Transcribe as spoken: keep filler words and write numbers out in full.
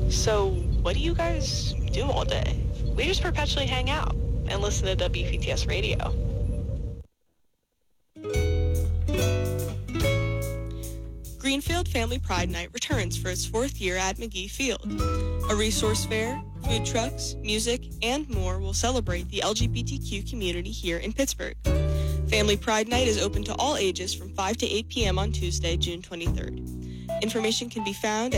So, what do you guys do all day? We just perpetually hang out and listen to W P T S radio. Greenfield Family Pride Night returns for its fourth year at McGee Field. A resource fair, food trucks, music, and more will celebrate the L G B T Q community here in Pittsburgh. Family Pride Night is open to all ages from five to eight p.m. on Tuesday, June twenty-third. Information can be found